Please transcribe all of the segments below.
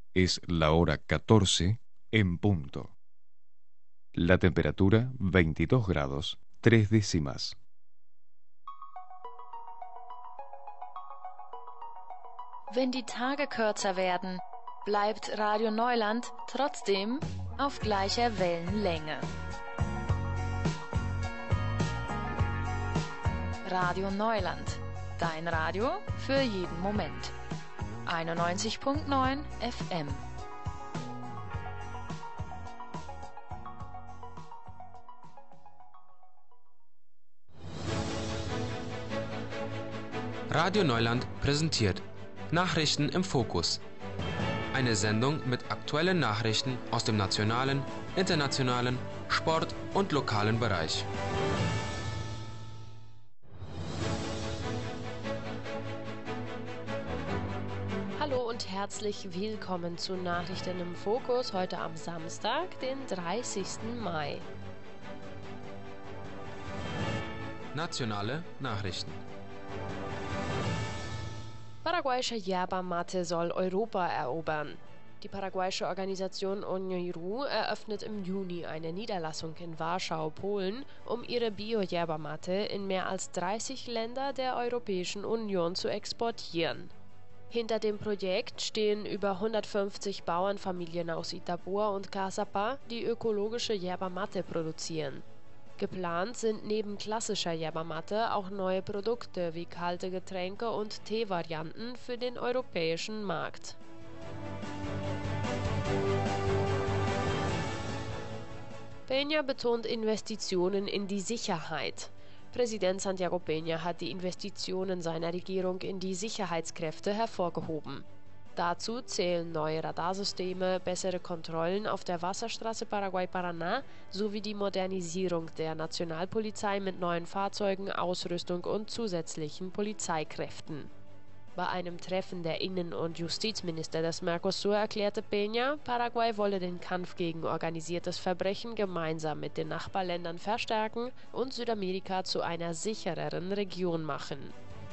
Es la hora 14 en punto. La temperatura 22 grados 3 décimas. Wenn die Tage kürzer werden, bleibt Radio Neuland trotzdem auf gleicher Wellenlänge. Radio Neuland, dein Radio für jeden Moment. 91.9 FM. Radio Neuland präsentiert Nachrichten im Fokus. Eine Sendung mit aktuellen Nachrichten aus dem nationalen, internationalen, Sport- und lokalen Bereich. Hallo und herzlich willkommen zu Nachrichten im Fokus heute am Samstag, den 30. Mai. Nationale Nachrichten. Paraguayische Yerba Mate soll Europa erobern. Die paraguayische Organisation Oniru eröffnet im Juni eine Niederlassung in Warschau, Polen, um ihre Bio-Yerba Mate in mehr als 30 Länder der Europäischen Union zu exportieren. Hinter dem Projekt stehen über 150 Bauernfamilien aus Itabua und Caçapá, die ökologische Yerba Mate produzieren. Geplant sind neben klassischer Yerba Mate auch neue Produkte wie kalte Getränke und Teevarianten für den europäischen Markt. Peña betont Investitionen in die Sicherheit. Präsident Santiago Peña hat die Investitionen seiner Regierung in die Sicherheitskräfte hervorgehoben. Dazu zählen neue Radarsysteme, bessere Kontrollen auf der Wasserstraße Paraguay-Paraná sowie die Modernisierung der Nationalpolizei mit neuen Fahrzeugen, Ausrüstung und zusätzlichen Polizeikräften. Bei einem Treffen der Innen- und Justizminister des Mercosur erklärte Peña, Paraguay wolle den Kampf gegen organisiertes Verbrechen gemeinsam mit den Nachbarländern verstärken und Südamerika zu einer sichereren Region machen.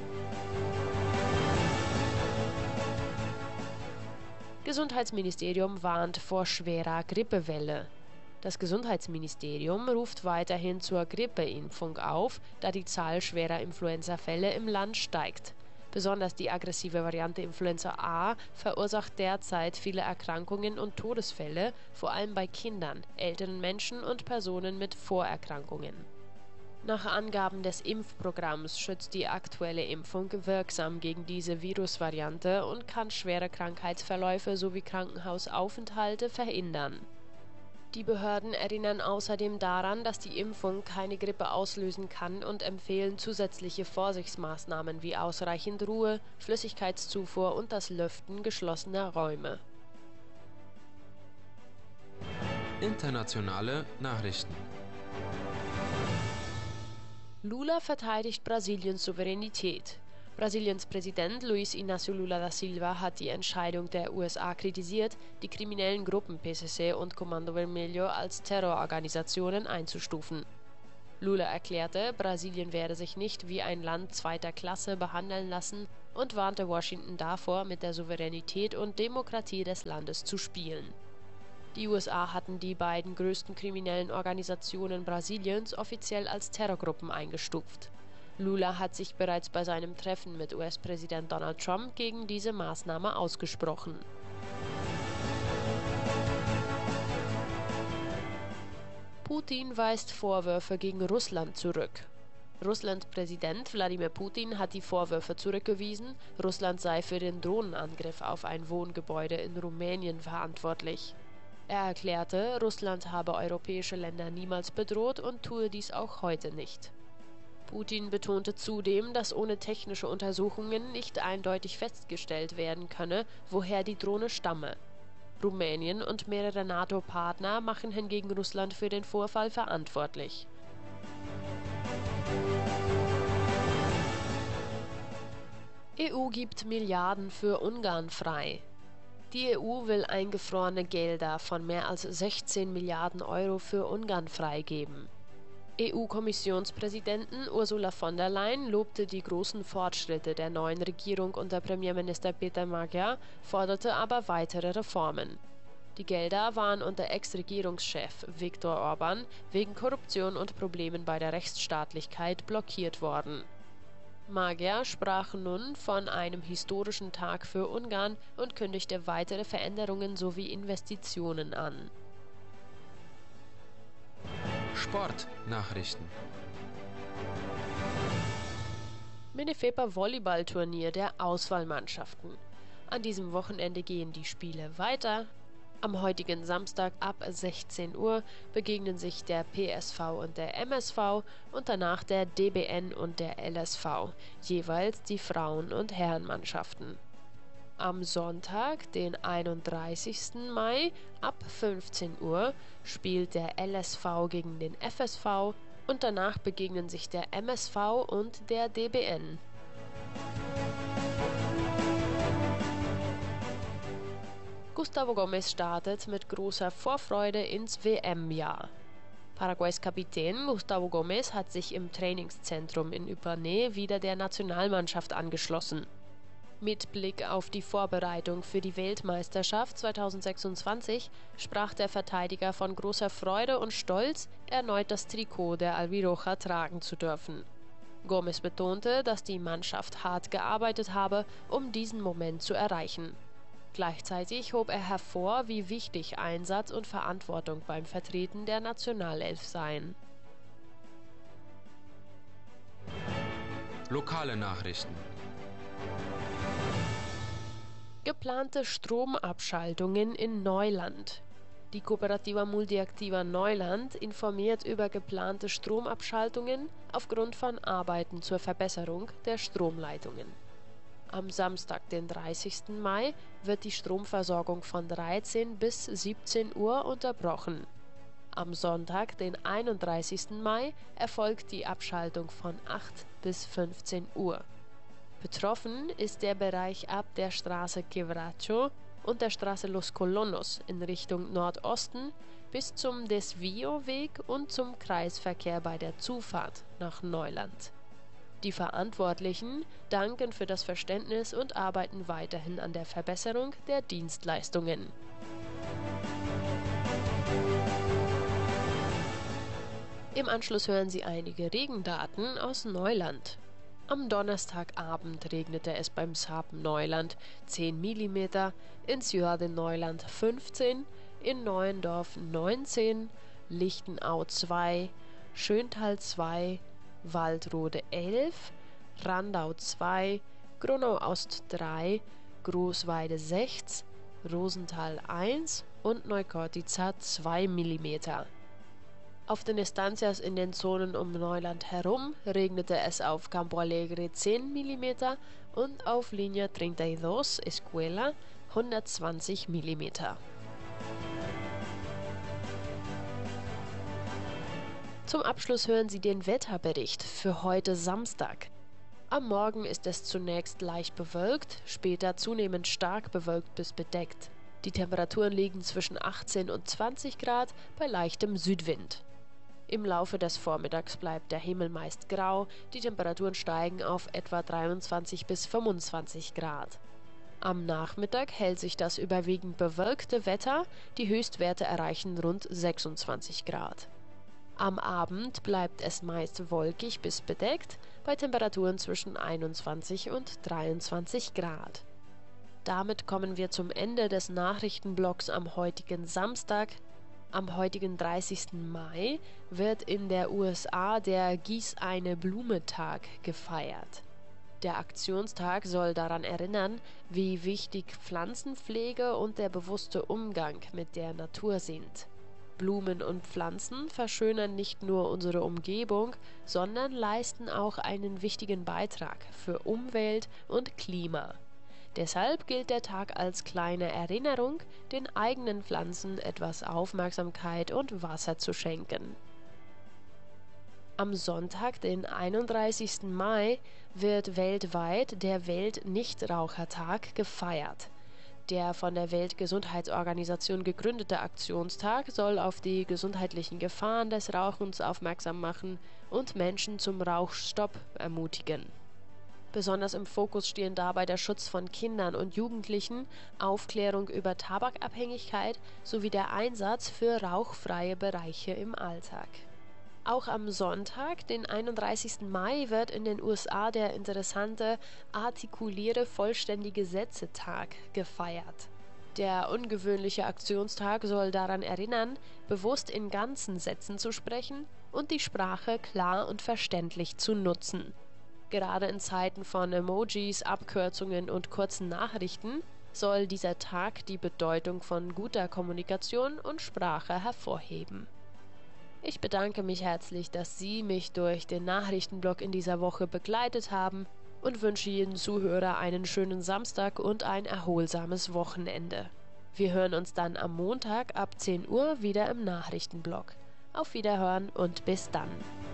Gesundheitsministerium warnt vor schwerer Grippewelle. Das Gesundheitsministerium ruft weiterhin zur Grippeimpfung auf, da die Zahl schwerer Influenzafälle im Land steigt. Besonders die aggressive Variante Influenza A verursacht derzeit viele Erkrankungen und Todesfälle, vor allem bei Kindern, älteren Menschen und Personen mit Vorerkrankungen. Nach Angaben des Impfprogramms schützt die aktuelle Impfung wirksam gegen diese Virusvariante und kann schwere Krankheitsverläufe sowie Krankenhausaufenthalte verhindern. Die Behörden erinnern außerdem daran, dass die Impfung keine Grippe auslösen kann und empfehlen zusätzliche Vorsichtsmaßnahmen wie ausreichend Ruhe, Flüssigkeitszufuhr und das Lüften geschlossener Räume. Internationale Nachrichten. Lula verteidigt Brasiliens Souveränität. Brasiliens Präsident Luiz Inácio Lula da Silva hat die Entscheidung der USA kritisiert, die kriminellen Gruppen PCC und Comando Vermelho als Terrororganisationen einzustufen. Lula erklärte, Brasilien werde sich nicht wie ein Land zweiter Klasse behandeln lassen und warnte Washington davor, mit der Souveränität und Demokratie des Landes zu spielen. Die USA hatten die beiden größten kriminellen Organisationen Brasiliens offiziell als Terrorgruppen eingestuft. Lula hat sich bereits bei seinem Treffen mit US-Präsident Donald Trump gegen diese Maßnahme ausgesprochen. Putin weist Vorwürfe gegen Russland zurück. Russlands Präsident Wladimir Putin hat die Vorwürfe zurückgewiesen, Russland sei für den Drohnenangriff auf ein Wohngebäude in Rumänien verantwortlich. Er erklärte, Russland habe europäische Länder niemals bedroht und tue dies auch heute nicht. Putin betonte zudem, dass ohne technische Untersuchungen nicht eindeutig festgestellt werden könne, woher die Drohne stamme. Rumänien und mehrere NATO-Partner machen hingegen Russland für den Vorfall verantwortlich. EU gibt Milliarden für Ungarn frei. Die EU will eingefrorene Gelder von mehr als 16 Milliarden Euro für Ungarn freigeben. EU-Kommissionspräsidentin Ursula von der Leyen lobte die großen Fortschritte der neuen Regierung unter Premierminister Peter Magyar, forderte aber weitere Reformen. Die Gelder waren unter Ex-Regierungschef Viktor Orbán wegen Korruption und Problemen bei der Rechtsstaatlichkeit blockiert worden. Magyar sprach nun von einem historischen Tag für Ungarn und kündigte weitere Veränderungen sowie Investitionen an. Sportnachrichten. Minifepa Volleyballturnier der Auswahlmannschaften. An diesem Wochenende gehen die Spiele weiter. Am heutigen Samstag ab 16 Uhr begegnen sich der PSV und der MSV und danach der DBN und der LSV, jeweils die Frauen- und Herrenmannschaften. Am Sonntag, den 31. Mai, ab 15 Uhr spielt der LSV gegen den FSV und danach begegnen sich der MSV und der DBN. Gustavo Gomes startet mit großer Vorfreude ins WM-Jahr. Paraguays Kapitän Gustavo Gomes hat sich im Trainingszentrum in Ipernay wieder der Nationalmannschaft angeschlossen. Mit Blick auf die Vorbereitung für die Weltmeisterschaft 2026 sprach der Verteidiger von großer Freude und Stolz, erneut das Trikot der Albiroja tragen zu dürfen. Gomes betonte, dass die Mannschaft hart gearbeitet habe, um diesen Moment zu erreichen. Gleichzeitig hob er hervor, wie wichtig Einsatz und Verantwortung beim Vertreten der Nationalelf seien. Lokale Nachrichten. Geplante Stromabschaltungen in Neuland. Die Cooperativa Multiactiva Neuland informiert über geplante Stromabschaltungen aufgrund von Arbeiten zur Verbesserung der Stromleitungen. Am Samstag, den 30. Mai, wird die Stromversorgung von 13 bis 17 Uhr unterbrochen. Am Sonntag, den 31. Mai, erfolgt die Abschaltung von 8 bis 15 Uhr. Betroffen ist der Bereich ab der Straße Quebracho und der Straße Los Colonos in Richtung Nordosten bis zum Desvio-Weg und zum Kreisverkehr bei der Zufahrt nach Neuland. Die Verantwortlichen danken für das Verständnis und arbeiten weiterhin an der Verbesserung der Dienstleistungen. Im Anschluss hören Sie einige Regendaten aus Neuland. Am Donnerstagabend regnete es beim Sapen Neuland 10 mm, in Ciudad de Neuland 15, in Neuendorf 19, Lichtenau 2, Schöntal 2, Waldrode 11, Randau 2, Gronau-Ost 3, Großweide 6, Rosenthal 1 und Neukortica 2 mm. Auf den Estancias in den Zonen um Neuland herum regnete es auf Campo Alegre 10 mm und auf Línea 32 Escuela 120 mm. Zum Abschluss hören Sie den Wetterbericht für heute Samstag. Am Morgen ist es zunächst leicht bewölkt, später zunehmend stark bewölkt bis bedeckt. Die Temperaturen liegen zwischen 18 und 20 Grad bei leichtem Südwind. Im Laufe des Vormittags bleibt der Himmel meist grau, die Temperaturen steigen auf etwa 23 bis 25 Grad. Am Nachmittag hält sich das überwiegend bewölkte Wetter, die Höchstwerte erreichen rund 26 Grad. Am Abend bleibt es meist wolkig bis bedeckt, bei Temperaturen zwischen 21 und 23 Grad. Damit kommen wir zum Ende des Nachrichtenblocks am heutigen Samstag. Am heutigen 30. Mai wird in der USA der Gieß-eine-Blume-Tag gefeiert. Der Aktionstag soll daran erinnern, wie wichtig Pflanzenpflege und der bewusste Umgang mit der Natur sind. Blumen und Pflanzen verschönern nicht nur unsere Umgebung, sondern leisten auch einen wichtigen Beitrag für Umwelt und Klima. Deshalb gilt der Tag als kleine Erinnerung, den eigenen Pflanzen etwas Aufmerksamkeit und Wasser zu schenken. Am Sonntag, den 31. Mai, wird weltweit der Weltnichtrauchertag gefeiert. Der von der Weltgesundheitsorganisation gegründete Aktionstag soll auf die gesundheitlichen Gefahren des Rauchens aufmerksam machen und Menschen zum Rauchstopp ermutigen. Besonders im Fokus stehen dabei der Schutz von Kindern und Jugendlichen, Aufklärung über Tabakabhängigkeit sowie der Einsatz für rauchfreie Bereiche im Alltag. Auch am Sonntag, den 31. Mai, wird in den USA der interessante Artikuliere vollständige Sätze-Tag gefeiert. Der ungewöhnliche Aktionstag soll daran erinnern, bewusst in ganzen Sätzen zu sprechen und die Sprache klar und verständlich zu nutzen. Gerade in Zeiten von Emojis, Abkürzungen und kurzen Nachrichten soll dieser Tag die Bedeutung von guter Kommunikation und Sprache hervorheben. Ich bedanke mich herzlich, dass Sie mich durch den Nachrichtenblock in dieser Woche begleitet haben und wünsche jedem Zuhörer einen schönen Samstag und ein erholsames Wochenende. Wir hören uns dann am Montag ab 10 Uhr wieder im Nachrichtenblock. Auf Wiederhören und bis dann.